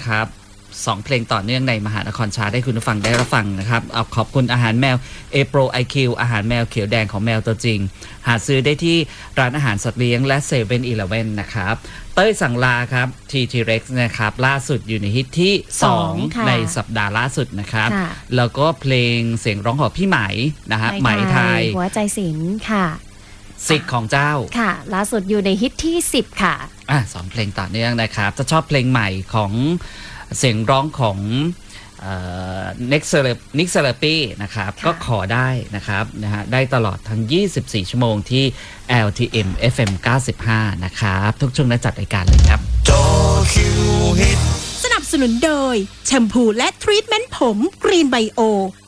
นะครับ2เพลงต่อเนื่องในมหานครชาร์ตให้คุณผู้ฟังได้รับฟังนะครับเอาขอบคุณอาหารแมว A-Pro IQ อาหารแมวเขียวแดงของแมวตัวจริงหาซื้อได้ที่ร้านอาหารสัตว์เลี้ยงและ7-Eleven นะครับเต้ยสั่งลาครับ T-Rex นะครับล่าสุดอยู่ในฮิตที่2ในสัปดาห์ล่าสุดนะครับแล้วก็เพลงเสียงร้องของพี่ไหมนะฮะไหมไทยหัวใจศิลป์ค่ะสิทธิ์ของเจ้าค่ะล่าสุดอยู่ในฮิตที่10ค่ะ 2เพลงต่อเนื่องนะครับจะชอบเพลงใหม่ของเสียงร้องของนิกเซเลปี้นะครับก็ขอได้นะครับนะฮะได้ตลอดทั้ง24ชั่วโมงที่ LTM FM 95นะครับทุกช่วงนั้นจัดรายการเลยครับสนับสนุนโดยแชมพูและทรีทเมนต์ผมกรีนไบโอ